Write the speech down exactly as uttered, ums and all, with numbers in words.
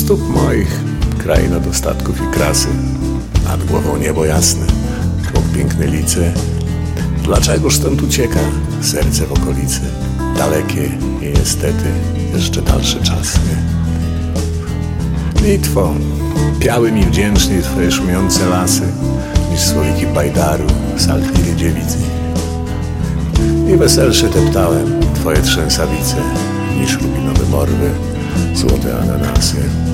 stóp moich kraina dostatków i krasy, nad głową niebo jasne, krok piękne lice. Dlaczegoż stąd ucieka serce w okolicy? Dalekie i niestety jeszcze dalsze czasy. Litwo, piały mi wdzięczniej twoje szumiące lasy, niż słowiki bajdaru, saltliwie dziewicy. I weselsze teptałem twoje trzęsawice, niż rubinowe morwy, złote ananasy.